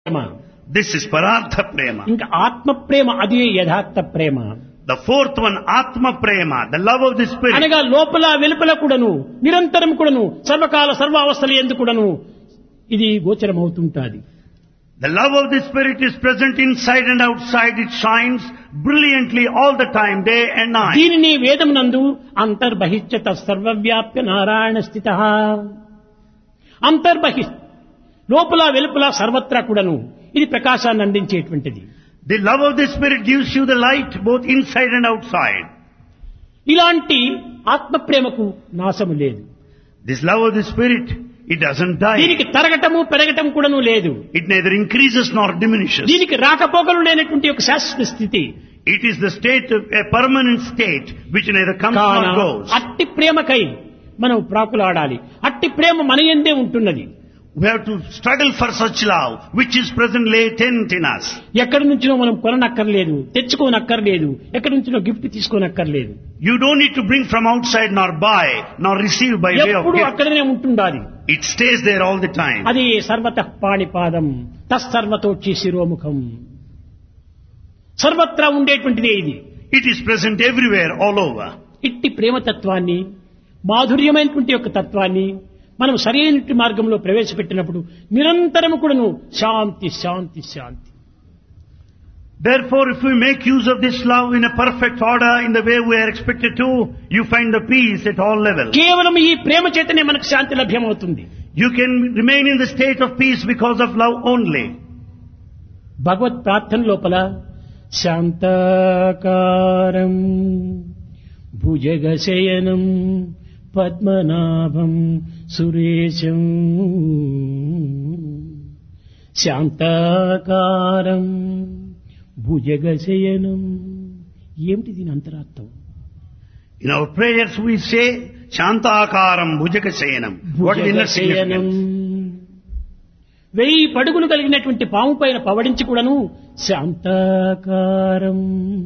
This is Parartha Prema. ఇంకా ఆత్మ ప్రేమ అదే యథార్థ ప్రేమ. The fourth one, Atma Prema, the love of the spirit. అనగా లోపల వెలుపల కూడాను నిరంతరం కూడాను సర్వకాల సర్వావస్థల యందు కూడాను ఇది గోచరమవుతుంటాది. The love of the spirit is present inside and outside. It shines brilliantly all the time, day and night. దీనిని వేదమునందు అంతర్బహిష్యత సర్వవ్యాప్య నారాయణ స్థితః. అంతర్బహి లోపల వెలుపల సర్వత్రా కూడాను ఇది ప్రకాశాన్ని అందించేటువంటిది. The love of the spirit gives you the light both inside and outside. ఇలాంటి ఆత్మ ప్రేమకు నాశము లేదు. This love of the spirit, it doesn't die. దీనికి తరగటము పెరగటం కూడాను లేదు. It neither increases nor diminishes. దీనికి రాకపోకలు లేనటువంటి ఒక శాశ్వత స్థితి. It is the state of a permanent state which neither comes nor goes. అట్టి ప్రేమకై మనం ప్రాకులాడాలి. అట్టి ప్రేమ మన యందే ఉంటున్నది. We have to struggle for such love which is present latent in us. ఎక్కడి నుంచినో మనం కొననక్కర్లేదు, తెచ్చుకోనక్కర్లేదు, ఎక్కడి నుంచినో gift తీసుకోనక్కర్లేదు. You don't need to bring from outside nor buy nor receive by way of ఎప్పుడు gift. అక్కడనే ఉంటుండాలి. It stays there all the time. అది సర్వతః పాణిపాదం తస్సర్వతోచ్చి శిరోముఖం. సర్వత్రా ఉండేటువంటిదే ఇది. It is present everywhere, all over. ఇట్టి ప్రేమతత్వాన్ని, మాధుర్యమైనటువంటి యొక్క తత్వాన్ని మనం సరైన మార్గంలో ప్రవేశపెట్టినప్పుడు నిరంతరం కూడాను శాంతి శాంతి శాంతి. Therefore, if we make use of this love in a perfect order, in the way we are expected to, you find the peace at all levels. కేవలం ఈ ప్రేమ చేతనే మనకు శాంతి లభ్యమవుతుంది. You can remain in the state of peace because of love only. భగవత్ ప్రార్థన లోపల శాంతాకారం భుజగశయనం పద్మనాభం సురేశం శాంతాకారం భుజగశయనం. ఏమిటి దీని అంతరార్థం? In our prayers we say, Shantakaram Bhujagasayanam. What is the inner భుజగశయనం. significance? 1000 పడుగులు కలిగినటువంటి పాము పైన పవడించి కూడాను శాంతాకారం.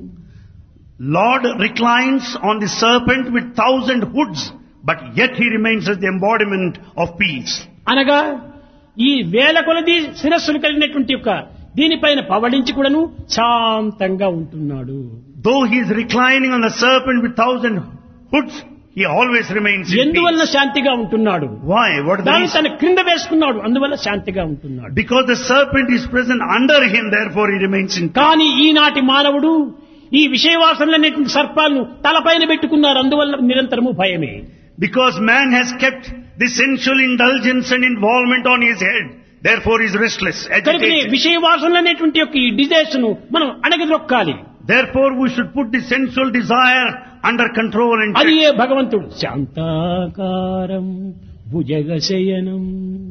Lord reclines on the serpent with 1000 hoods, but yet he remains as the embodiment of peace. అనగా ఈ వేల కొలది శిరస్సులు కలిగినటువంటి యొక్క దీనిపైన పవడించి కూడాను శాంతంగా ఉంటున్నాడు. Though he is reclining on the serpent with 1000 hoods, he always remains in ఎందువల్ల peace. శాంతిగా ఉంటున్నాడు? Why? What is the దాన్ని reason? తన క్రింద వేసుకున్నాడు, అందువల్ల శాంతిగా ఉంటున్నాడు. Because the serpent is present under him, therefore he remains in peace. కానీ ఈనాటి మానవుడు ఈ విషయవాసనలనేటువంటి సర్పాలను తలపైన పెట్టుకున్నారు, అందువల్ల నిరంతరము భయమే. Because man has kept the sensual indulgence and involvement on his head, therefore he is restless, కనుకనే agitated. విషయవాసనలనేటువంటి యొక్క ఈ డిజైర్స్ ను మనం అణగదొక్కాలి. Therefore we should put the sensual desire under control and అది check. ఏ భగవంతుడు శాంతాకారం భుజగశయనం.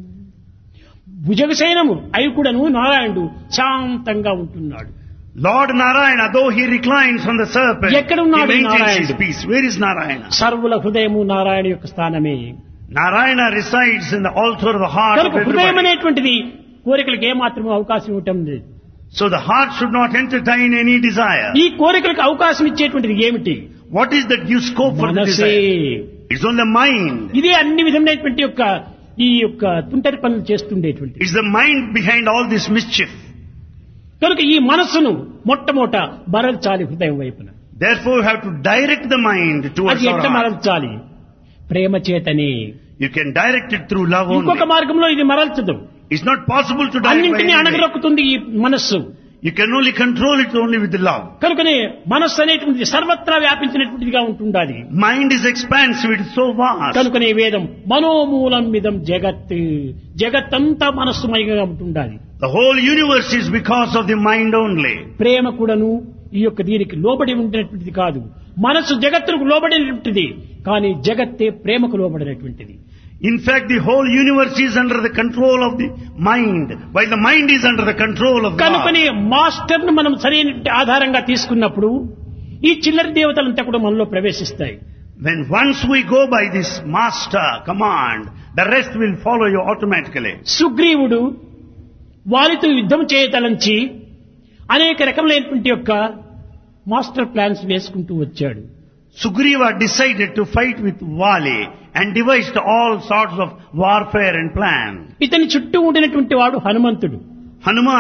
భుజగశయనము అయి కూడాను నారాయణుడు శాంతంగా ఉంటున్నాడు. Lord Narayana, though he reclines on the serpent, ఎక్కడ he ఉన్నాడు maintains his నారాయణుడు? peace. Where is Narayana? సర్వుల హృదయము నారాయణ యొక్క స్థానమే. Narayana resides in the altar of the heart of కనుక హృదయం everybody. అనేటువంటిది కోరికలకు ఏమాత్రం అవకాశం ఇవ్వటం లేదు. So the heart should not entertain any desire. ఈ కోరికలకు అవకాశం ఇచ్చేటువంటిది ఏమిటి? What is that gives scope for the మనసే. desire? It's on the mind. ఇదే అన్ని విధమైనటువంటి యొక్క ఈ యొక్క తుంటరి పనులు చేస్తుండేటువంటి. It's the mind behind all this mischief. కనుక ఈ మనస్సును మొట్టమొదట మరల్చాలి హృదయం వైపున. Therefore you have to direct the mind towards అది our ఎట్లా heart. మరల్చాలి? ప్రేమ చేతనే. You can direct it through love ఇంకొక only. మార్గంలో ఇది మరల్చదు. It's not possible to direct by అన్నింటినీ any way. అణగరొక్కుతుంది ఈ మనస్సు. You can only control it only with the love. కనుకనే మనస్సు అనేటువంటిది సర్వత్రా వ్యాపించినటువంటిదిగా ఉంటుండాలి. Mind is expansive, it is so vast. కనుకనే వేదం మనోమూలం మిదం జగత్, జగత్తంతా మనస్సుమయంగా ఉంటుండాలి. The whole universe is because of the mind only. ప్రేమ కూడాను ఈ యొక్క దీనికి లోబడి ఉండేటువంటిది కాదు. మనస్సు జగత్తుకు లోబడినటువంటిది, కానీ జగత్తే ప్రేమకు లోబడినటువంటిది. In fact, the whole universe is under the control of the mind, while the mind is under the control of God. కనుకనే మాస్టర్ ను మనం సరైన ఆధారంగా తీసుకున్నప్పుడు ఈ చిల్లర దేవతలంతా కూడా మనలో ప్రవేశిస్తాయి. When once we go by this master command, the rest will follow you automatically. సుగ్రీవుడు వారితో యుద్ధం చేయతలంచి అనేక రకములైనటువంటి యొక్క మాస్టర్ ప్లాన్స్ వేసుకుంటూ వచ్చాడు. Sugriva decided to fight with Vali and devised all sorts of warfare and plan. ఇతని చుట్టూ ఉండినటువంటి వాడు హనుమంతుడు. Hanuman